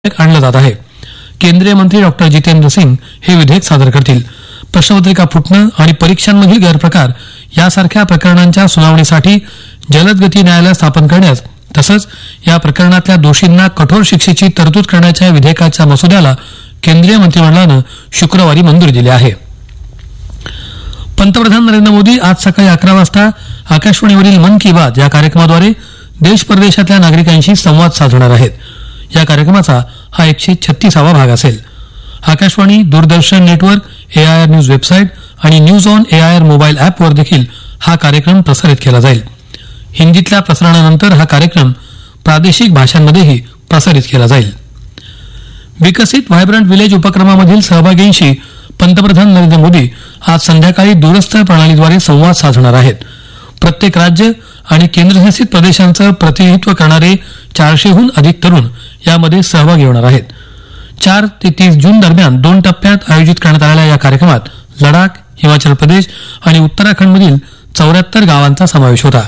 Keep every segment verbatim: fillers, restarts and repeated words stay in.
आणलं जात आहे. केंद्रीय मंत्री डॉक्टर जितेंद्र सिंग हे विधेयक सादर करतील. प्रश्नपत्रिका फुटणं आणि परीक्षांमधील गैरप्रकार यासारख्या प्रकरणांच्या सुनावणीसाठी जलद गती न्यायालय स्थापन करण्यास तसंच या प्रकरणातल्या दोषींना कठोर शिक्षेची तरतूद करण्याच्या विधेयकाच्या मसुद्याला केंद्रीय मंत्रिमंडळानं शुक्रवारी मंजुरी दिली आहे. पंतप्रधान नरेंद्र मोदी आज सकाळी अकरा वाजता आकाशवाणीवरील मन की बात या कार्यक्रमाद्वारे देश परदेशातल्या नागरिकांशी संवाद साधणार आहेत. या कार्यक्रमाचा हा एकशे छत्तीसावा भाग असेल. आकाशवाणी, दूरदर्शन नेटवर्क, एआयआर न्यूज वेबसाईट आणि न्यूज ऑन एआयआर मोबाईल अॅपवर देखील हा कार्यक्रम प्रसारित केला जाईल. हिंदीतल्या प्रसारणानंतर हा कार्यक्रम प्रादेशिक भाषांमध्येही प्रसारित केला जाईल. विकसित व्हायब्रंट विलेज उपक्रमामधील सहभागींशी पंतप्रधान नरेंद्र मोदी आज संध्याकाळी दूरस्थ प्रणालीद्वारे संवाद साधणार आहेत. प्रत्येक राज्य आणि केंद्रशासित प्रदेशांचं प्रतिनिधित्व करणारे चारशेहून अधिक तरुण यामध्ये सहभागी होणार आहेत. चार ते तीस जून दरम्यान दोन टप्प्यात आयोजित करण्यात आलेल्या या कार्यक्रमात लडाख, हिमाचल प्रदेश आणि उत्तराखंडमधील चौऱ्याहत्तर गावांचा समावेश होता.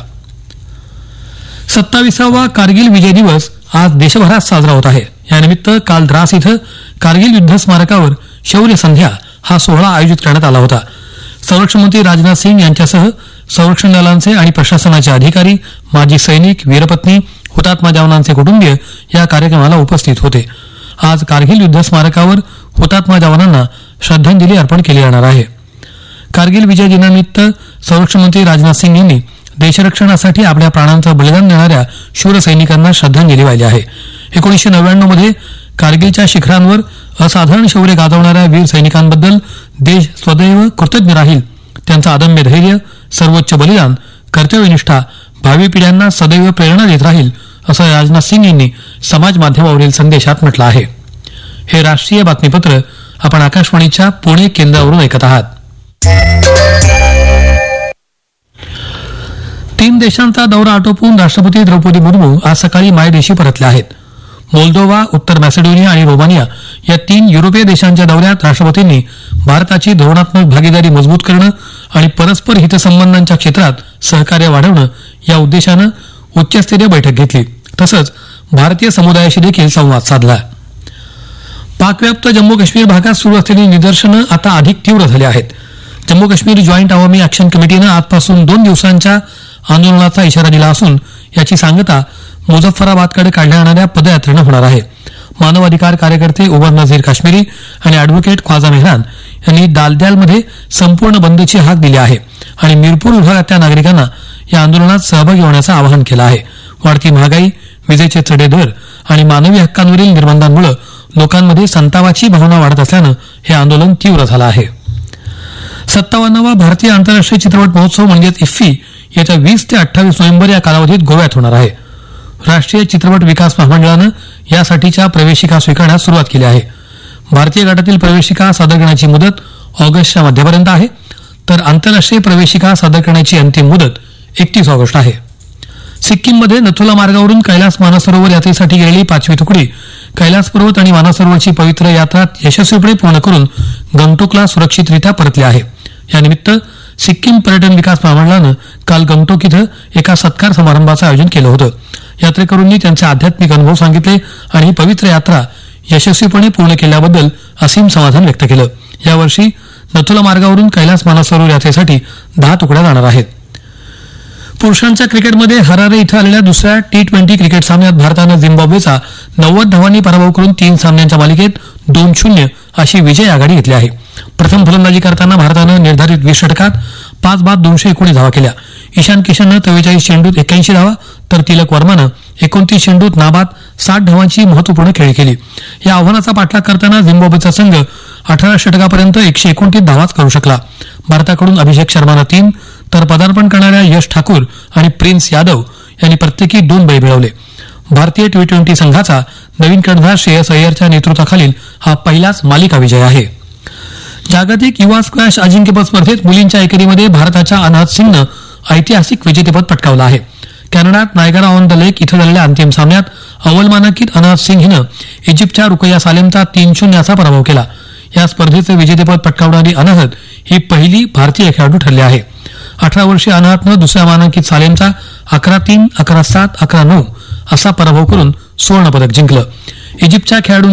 सत्तावीसावा कारगिल विजय दिवस आज देशभरात साजरा होत आहे. यानिमित्त काल द्रास इथं कारगिल युद्ध स्मारकावर शौर्य संध्या हा सोहळा आयोजित करण्यात आला होता. संरक्षण मंत्री राजनाथ सिंग यांच्यासह संरक्षण दलांचे आणि प्रशासनाचे अधिकारी, माजी सैनिक, वीरपत्नी, हुतात्मा जवानांचे कुटुंबीय या कार्यक्रमाला उपस्थित होते. आज कारगिल युद्ध स्मारकावर हुतात्मा जवानांना श्रद्धांजली अर्पण केली जाणार आहे. कारगिल विजय दिनानिमित्त संरक्षण मंत्री राजनाथ सिंग यांनी देशरक्षणासाठी आपल्या प्राणांचं बलिदान देणाऱ्या शूर सैनिकांना श्रद्धांजली वाहिली आहे. एकोणीसशे नव्याण्णव मध्ये कारगिलच्या शिखरांवर असाधारण शौर्य गाजवणाऱ्या वीर सैनिकांबद्दल देश सदैव कृतज्ञ राहील. त्यांचं अदम्य धैर्य, सर्वोच्च बलिदान, कर्तव्यनिष्ठा भावी पिढ्यांना सदैव प्रेरणा देत राहील असं राजनाथ सिंग यांनी समाज माध्यमावरील संदेशात म्हटलं आहे. हे राष्ट्रीय बातमीपत्र आपण आकाशवाणीच्या पुणे केंद्रावरून ऐकत आहात. तीन देशांचा दौरा आटोपून राष्ट्रपती द्रौपदी मुर्मू आज सकाळी मायदेशी परतल्या आहेत. मोल्दोवा, उत्तर मॅसेडोनिया आणि रोमानिया या तीन युरोपीय देशांच्या दौऱ्यात राष्ट्रपतींनी भारताची धोरणात्मक भागीदारी मजबूत करणं आणि परस्पर हितसंबंधांच्या क्षेत्रात सहकार्य वाढवणं या उद्देशानं उच्चस्तरीय बैठक घेतली. तसंच भारतीय समुदायाशी देखील संवाद साधला. पाकव्याप्त जम्मू काश्मीर भागात सुरू असलेली निदर्शनं आता अधिक तीव्र झाली आहेत. जम्मू काश्मीर जॉईंट अवामी ऍक्शन कमिटीनं आजपासून दोन दिवसांच्या आंदोलनाचा इशारा दिला असून याची सांगता मुझफ्फराबादकडे काढल्या जाणाऱ्या पदयात्रेनं होणार आहे. मानवाधिकार कार्यकर्ते उमर नझीर काश्मीरी आणि अॅडव्होकेट ख्वाजा मेहरान यांनी दालद्यालमध्ये संपूर्ण बंदची हाक दिली आहे आणि मिरपूर विभागातल्या नागरिकांना या आंदोलनात सहभागी होण्याचं आवाहन केलं आहे. वाढती महागाई, विजेचे चढे दर आणि मानवी हक्कांवरील निर्बंधांमुळे लोकांमध्ये संतापाची भावना वाढत असल्यानं हे आंदोलन तीव्र झालं आहे. सत्तावन्नावा भारतीय आंतरराष्ट्रीय चित्रपट महोत्सव म्हणजेच इफ्फी येत्या वीस ते अठ्ठावीस नोव्हेंबर या कालावधीत गोव्यात होणार आहे. राष्ट्रीय चित्रपट विकास महामंडळानं यासाठीच्या प्रवेशिका स्वीकारण्यास सुरुवात केली आहे. भारतीय गटातील प्रवेशिका सादर करण्याची मुदत ऑगस्टच्या मध्यापर्यंत आहे, तर आंतरराष्ट्रीय प्रवेशिका सादर करण्याची अंतिम मुदत एकतीस ऑगस्ट आहे. सिक्कीममध्ये नथुला मार्गावरून कैलास मानसरोवर यात्रेसाठी गेलेली पाचवी तुकडी कैलास पर्वत आणि मानसरोवरची पवित्र यात्रा यशस्वीपणे पूर्ण करून गंगटोकला सुरक्षितरित्या परतली आहे. यानिमित्त सिक्कीम पर्यटन विकास महामंडळानं काल गंगटोक इथं एका सत्कार समारंभाचं आयोजन केलं होतं. यात्रेकरूंनी त्यांचे आध्यात्मिक अनुभव सांगितले आणि ही पवित्र यात्रा यशस्वीपणे पूर्ण केल्याबद्दल असीम समाधान व्यक्त केलं. यावर्षी नथुला मार्गावरून कैलास मानसरोवर यात्रेसाठी दहा तुकड्या जाणार आहेत. पुरुषांच्या क्रिकेटमध्ये हरारे इथं आलेल्या दुसऱ्या टी ट्वेंटी क्रिकेट सामन्यात भारतानं झिम्बाब्वेचा नव्वद धावांनी पराभव करून तीन सामन्यांच्या मालिकेत दोन शून्य अशी विजय आघाडी घेतली आहे. प्रथम फलंदाजी करताना भारतानं निर्धारित वीस षटकात पाच बाद दोनशे एकोणीस धावा केल्या. ईशान किशननं चव्वेचाळीस चेंडूत एक्क्याऐंशी धावा तर तिलक वर्मानं एकोणतीस चेंडूत नाबाद साठ धावांची महत्वपूर्ण खेळी केली. या आव्हानाचा पाठलाग करताना झिम्बाब्वेचा संघ अठरा षटकापर्यंत एकशे एकोणतीस धावाच करू शकला. भारताकडून अभिषेक शर्मानं तीन तर पदार्पण करणाऱ्या यश ठाकूर आणि प्रिन्स यादव यांनी प्रत्येकी दोन बळी मिळवले. भारतीय टी ट्वेंटी संघाचा नवीन कर्णधार श्रेयस अय्यरच्या नेतृत्वाखालील हा पहिलाच मालिका विजय आहे. जागतिक युवा स्क्वॅश अजिंक्यपद स्पर्धेत मुलींच्या एकेरीमध्ये भारताच्या अनाहत सिंगनं ऐतिहासिक विजेतेपद पटकावलं आहे. कॅनडात नायगरा ऑन द लेक इथं झालेल्या अंतिम सामन्यात अव्वल मानांकित अनाहत सिंग हिनं इजिप्तच्या रुकैया सालेमचा तीन शून्य असा पराभव केला. या स्पर्धेचं विजेतेपद पटकावणारी अनाहत ही पहिली भारतीय खेळाडू ठरली आहे. अठरा वर्षीय अनाहतनं दुसऱ्या मानांकित सालेमचा अकरा तीन, अकरा सात, अकरा नऊ असा पराभव करून सुवर्णपदक जिंकलं. इजिप्तच्या खेळाडू